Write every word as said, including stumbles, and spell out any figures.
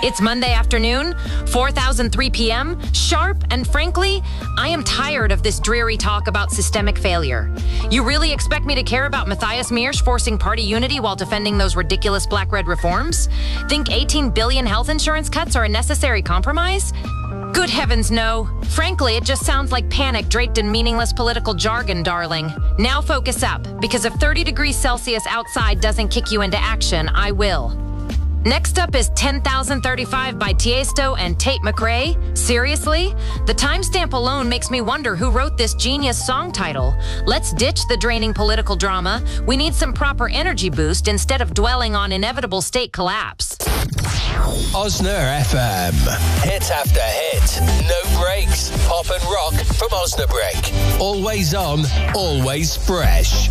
It's Monday afternoon, four thousand three p.m., sharp, and frankly, I am tired of this dreary talk about systemic failure. You really expect me to care about Matthias Miersch forcing party unity while defending those ridiculous black-red reforms? Think eighteen billion health insurance cuts are a necessary compromise? Good heavens, no. Frankly, it just sounds like panic draped in meaningless political jargon, darling. Now focus up, because if thirty degrees Celsius outside doesn't kick you into action, I will. Next up is ten thousand thirty-five by Tiesto and Tate McRae. Seriously? The timestamp alone makes me wonder who wrote this genius song title. Let's ditch the draining political drama. We need some proper energy boost instead of dwelling on inevitable state collapse. Osna F M. Hit after hit. No breaks. Pop and rock from Osnabrück. Always on, always fresh.